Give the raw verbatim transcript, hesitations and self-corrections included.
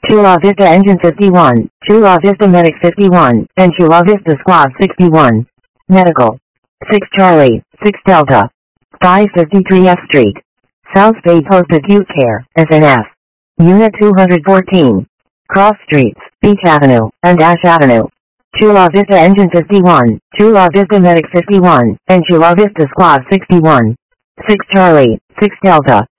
Chula Vista Engine fifty-one, Chula Vista Medic fifty-one, and Chula Vista Squad sixty-one. Medical. six Charlie, six Delta. five fifty-three F Street. South Bay Post Acute Care, S N F. Unit two hundred fourteen. Cross Streets, Beach Avenue, and Ash Avenue. Chula Vista Engine fifty-one, Chula Vista Medic fifty-one, and Chula Vista Squad sixty-one. six Charlie, six Delta.